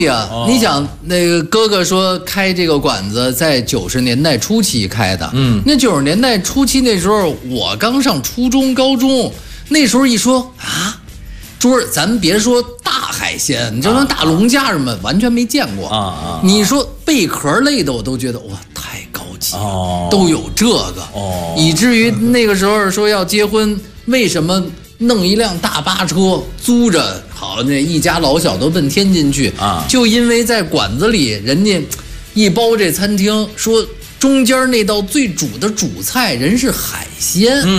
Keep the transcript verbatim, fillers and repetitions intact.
呀， 哦、 你想那个哥哥说开这个馆子在九十年代初期开的，嗯，那九十年代初期那时候我刚上初中、高中，那时候一说啊，桌儿咱别说大海鲜，你就说大龙虾什么，啊、完全没见过啊啊。 你说贝壳类的，我都觉得哇太高级了， 哦、 都有这个， 哦， 以至于那个时候说要结婚，为什么？弄一辆大巴车租着，好，那一家老小都奔天津去啊！ 就因为在馆子里，人家一包这餐厅说中间那道最主的主菜人是海鲜。嗯